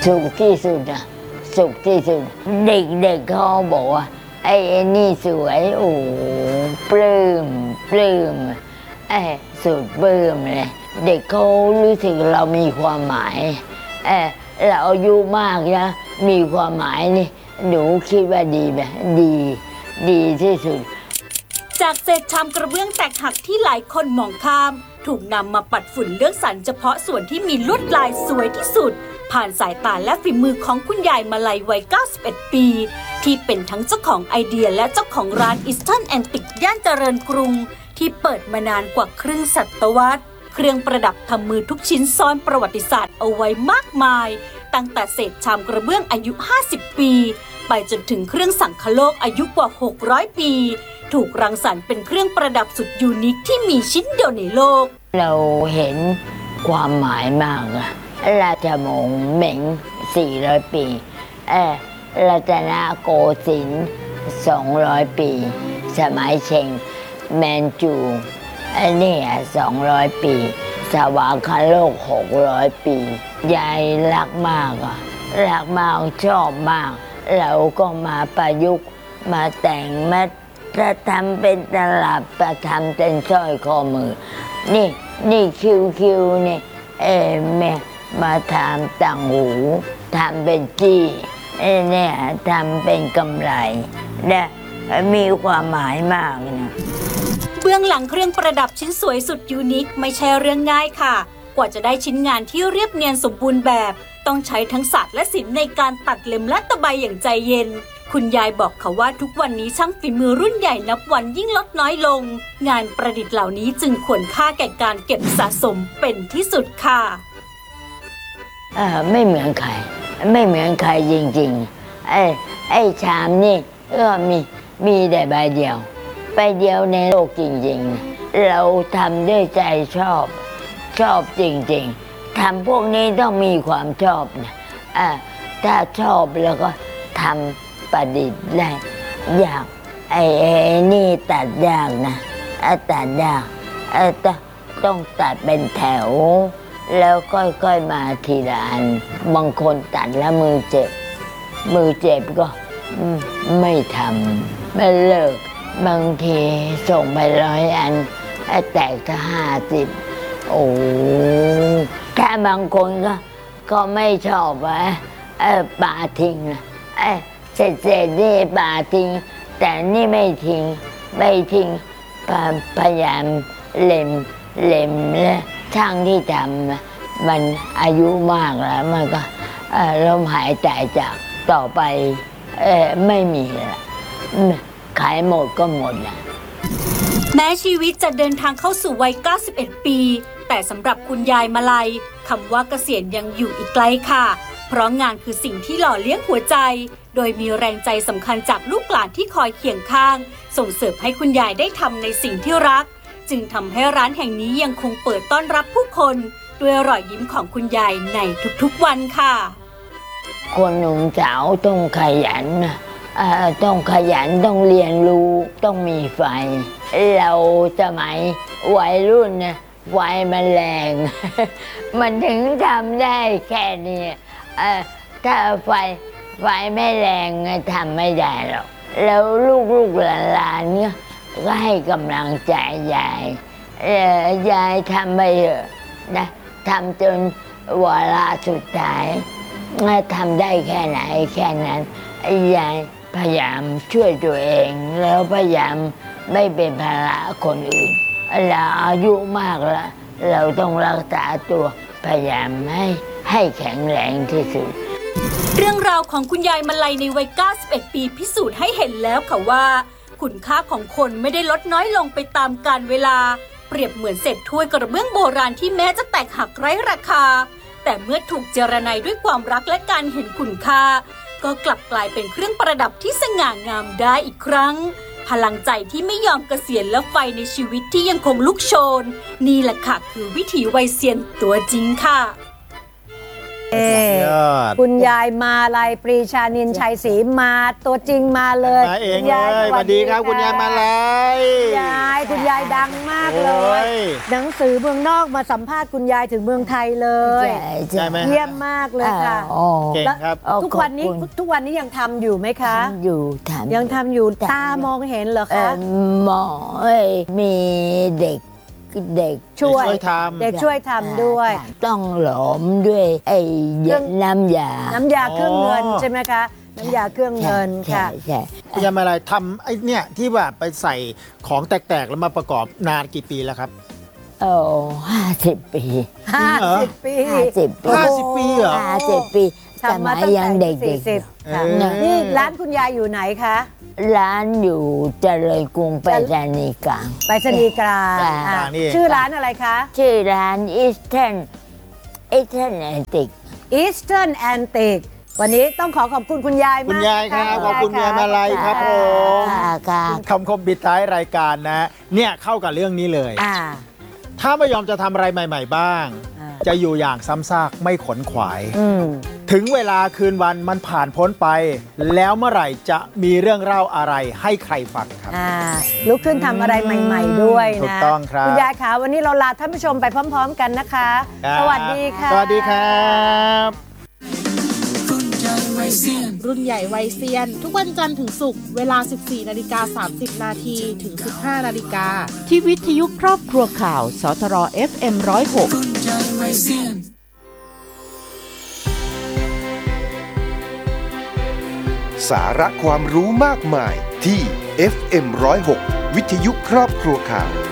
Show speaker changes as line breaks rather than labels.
สุขที่สุดนะสุขที่สุดเด็กๆเขาบอกว่าไอ้นี่สวยโอ้ปลื้มสุดปลื้มเลยเด็กเขารู้สึกเรามีความหมายเราอายุมากนะมีความหมายนี่หนูคิดว่าดีไหมดีที่สุด
จากเศษชามกระเบื้องแตกหักที่หลายคนมองข้ามถูกนำมาปัดฝุ่นเลือกสรรเฉพาะส่วนที่มีลวดลายสวยที่สุดผ่านสายตาและฝีมือของคุณยายมาลัยวัย 91 ปีที่เป็นทั้งเจ้าของไอเดียและเจ้าของร้าน Eastern Antique ย่านเจริญกรุงที่เปิดมานานกว่าครึ่งศตวรรษเครื่องประดับทำมือทุกชิ้นซ่อนประวัติศาสตร์เอาไว้มากมายตั้งแต่เศษชามกระเบื้องอายุ 50 ปีไปจนถึงเครื่องสังคโลกอายุกว่า 600 ปีถูกรังสรรค์เป็นเครื่องประดับสุดยูนิคที่มีชิ้นเดียวในโลก
เราเห็นความหมายมากอะราชวงศ์เหม็ง400 ปีรัตนโกสินทร์200 ปีสมัยเชงแมนจูอันนี้200 ปีสวากาโลก600 ปียายรักมากอะรักมากชอบมากเราก็มาประยุกต์มาแต่งมาทำเป็นตลับมาทำเป็นสร้อยคอมือนี่คิวนี่แม่มาทำต่างหูทำเป็นจี้เนี่ยทำเป็นกำไรเนี่ยมีความหมายมากนะ
เบื้องหลังเครื่องประดับชิ้นสวยสุดยูนิคไม่ใช่เรื่องง่ายค่ะกว่าจะได้ชิ้นงานที่เรียบเนียนสมบูรณ์แบบต้องใช้ทั้งศาสตร์และศิลป์ในการตัดเล็มและตะไบอย่างใจเย็นคุณยายบอกเขาว่าทุกวันนี้ช่างฝีมือรุ่นใหญ่นับวันยิ่งลดน้อยลงงานประดิษฐ์เหล่านี้จึงควรค่าแก่การเก็บสะสมเป็นที่สุดค่ะ
ไม่เหมือนใครจริงๆไอ้ชามนี่ก็มีแต่ใบเดียวในโลกจริงๆเราทำด้วยใจชอบจริงๆทำพวกนี้ต้องมีความชอบนะถ้าชอบแล้วก็ทำประดิษฐ์ได้ยากไอ้นี่ตัดยากนะตัดยากต้องตัดเป็นแถวแล้วค่อยๆมาทีละอันบางคนตัดแล้วมือเจ็บก็ไม่ทำไม่เลิกบางทีส่งไป100 อันแตกถ้า50โอ้ถ้าบางคนก็ไม่ชอบปาทิ้งนะเศษนี่ปาทิ้งแต่นี่ไม่ทิ้งพยายามเล็มและช่างที่ทำมันอายุมากแล้วมันก็ลมหายใจจากต่อไปไม่มีละขายหมดก็หมดละ
แม้ชีวิตจะเดินทางเข้าสู่วัย 91 ปีแต่สำหรับคุณยายมาลัยคำว่าเกษียณยังอยู่อีกไกลค่ะเพราะงานคือสิ่งที่หล่อเลี้ยงหัวใจโดยมีแรงใจสำคัญจากลูกหลานที่คอยเคียงข้างส่งเสริมให้คุณยายได้ทำในสิ่งที่รักจึงทำให้ร้านแห่งนี้ยังคงเปิดต้อนรับผู้คนด้วยรอยยิ้มของคุณยายในทุกๆวันค่ะ
คนหนุ่มสาวต้องขยันต้องเรียนรู้ต้องมีไฟเราสมัยวัยรุ่นนะไฟมันแรงมันถึงทำได้แค่นี้ถ้าไฟไม่แรงทำไม่ได้หรอกแล้วลูกหลานเนี่ยก็ให้กำลังใจยายทำไปเถอะนะทำจนวาระสุดท้ายทำได้แค่ไหนแค่นั้นยายพยายามช่วยตัวเองแล้วพยายามไม่เป็นภาระคนอื่นเราอายุมากแล้วเราต้องรักษาตัวพยายามให้แข็งแรงที่สุด
เรื่องราวของคุณยายมาลัยในวัย 91 ปีพิสูจน์ให้เห็นแล้วค่ะว่าคุณค่าของคนไม่ได้ลดน้อยลงไปตามกาลเวลาเปรียบเหมือนเศษถ้วยกระเบื้องโบราณที่แม้จะแตกหักไร้ราคาแต่เมื่อถูกเจรไนด้วยความรักและการเห็นคุณค่าก็กลับกลายเป็นเครื่องประดับที่สง่างามได้อีกครั้งพลังใจที่ไม่ยอมเกษียณและไฟในชีวิตที่ยังคงลุกโชนนี่แหละค่ะคือวิถีวัยเซียนตัวจริงค่ะ
คุณยายมาลัยปรีชานินชัยศรีมาตัวจริงมาเลย
มาเองเลยสวัสดีครับคุณยายมาลัย
คุณยายดังมากเลยหนังสือเมืองนอกมาสัมภาษณ์คุณยายถึงเมืองไทยเลย
ใช่
ไหม
เยี่ยมมากเลยค่ะ
เก่งครับ
ทุกวันนี้ยังทำอยู่ไหมคะ
อยู่
ยังทำอยู่ตามองเห็นเหรอคะ
หมอมีเด็ก
ช่วยทำด้วย
ต้องหลอมด้วยไอ้น้ำยา
เครื่องเงินใช่ไหมคะน้ำยาเครื่องเงินค่ะ
คุณยายมาลัยทำไอ้เนี่ยที่แบบไปใส่ของแตกๆแล้วมาประกอบนานกี่ปีแล้วครับ
50 ปี
50 ปี
50 ปีเหรอ
50 ปีสมัยยังเด็กๆ
นี่ร้านคุณยายอยู่ไหนคะ
ร้านอยู่เจริญกรุงไปรษณีย์กลาง
ชื่อร้านอะไรคะ
ชื่อร้าน Eastern Antique
Eastern Antique วันนี้ต้องขอบคุณคุณยายมาก
คุณยายครับขอบคุณยายมาลัยครับผมคำคมปิดท้ายรายการนะเนี่ยเข้ากับเรื่องนี้เลยถ้าไม่ยอมจะทำอะไรใหม่ๆบ้างจะอยู่อย่างซ้ำซากไม่ขนขวายถึงเวลาคืนวันมันผ่านพ้นไปแล้วเมื่อไหร่จะมีเรื่องเล่าอะไรให้ใครฟังครับ
ลุกขึ้นทำอะไรใหม่ๆด้วยนะ
ถูกต้องครับ
คุณยายคะวันนี้เราลาท่านผู้ชมไปพร้อมๆกันนะคะสวัสดีค่ะ
สวัสดีครับ
รุ่นใหญ่วัยเซียนทุกวันจันทร์ถึงศุกร์เวลา 14:30 นาทีถึง 15 นาฬิกา
ที่วิทยุครอบครัวข่าวสทร FM 106
สาระความรู้มากมายที่ FM 106วิทยุครอบครัวข่าว